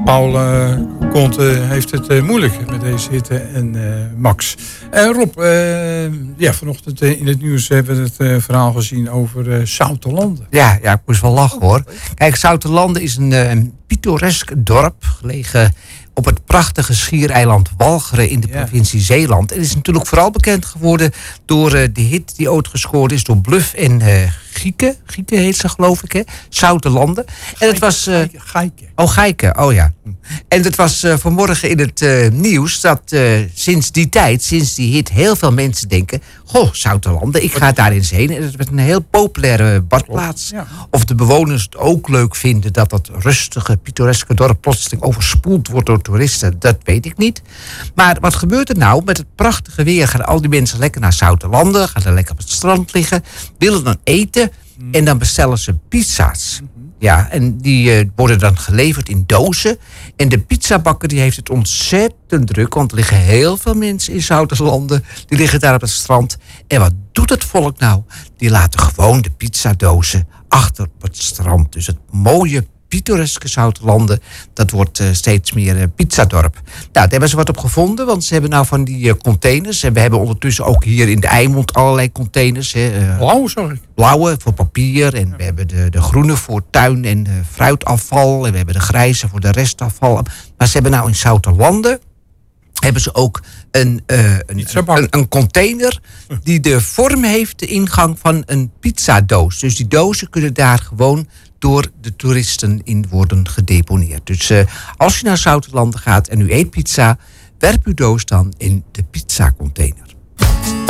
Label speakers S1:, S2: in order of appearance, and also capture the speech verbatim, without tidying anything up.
S1: Paul uh, Conte heeft het uh, moeilijk met deze hitte en uh, Max. Uh, Rob, uh, ja, vanochtend uh, in het nieuws hebben we het uh, verhaal gezien over uh, Zoutelande.
S2: Ja, ja, ik moest wel lachen hoor. Kijk, Zoutelande is een, uh, een pittoresk dorp gelegen op het prachtige schiereiland Walcheren in de ja. provincie Zeeland. Het is natuurlijk vooral bekend geworden door uh, de hit die ooit gescoord is door Bluff en uh, Gieke. Gieke heet ze geloof ik, hè? Zoutelande. En het was... Uh,
S1: Geike.
S2: Oh, Geike, oh ja. En het was uh, vanmorgen in het uh, nieuws dat uh, sinds die tijd, sinds die hit, heel veel mensen denken... Goh, Zoutelande, ik ga daar eens heen. En het werd een heel populaire badplaats. Ja. Of de bewoners het ook leuk vinden dat dat rustige, pittoreske dorp plotseling overspoeld wordt door toeristen, dat weet ik niet. Maar wat gebeurt er nou? Met het prachtige weer gaan al die mensen lekker naar Zoutelande, gaan er lekker op het strand liggen, willen dan eten mm. en dan bestellen ze pizza's. Mm-hmm. Ja, en die uh, worden dan geleverd in dozen. En de pizzabakker die heeft het ontzettend druk, want er liggen heel veel mensen in Zoutelande. Die liggen daar op het strand. En wat doet het volk nou? Die laten gewoon de pizzadozen achter op het strand. Dus het mooie pittoreske Zoutelande, dat wordt uh, steeds meer uh, pizzadorp. Nou, daar hebben ze wat op gevonden, want ze hebben nou van die uh, containers. En we hebben ondertussen ook hier in de Eimond allerlei containers. Hè, uh,
S1: blauwe, sorry.
S2: Blauwe voor papier. En ja. we hebben de, de groene voor tuin- en uh, fruitafval. En we hebben de grijze voor de restafval. Maar ze hebben nou in Zoutelande hebben ze ook een, uh, een, een, een container die de vorm heeft, de ingang van een pizzadoos. Dus die dozen kunnen daar gewoon door de toeristen in worden gedeponeerd. Dus uh, als je naar Zoutelande gaat en u eet pizza, werp uw doos dan in de pizzacontainer.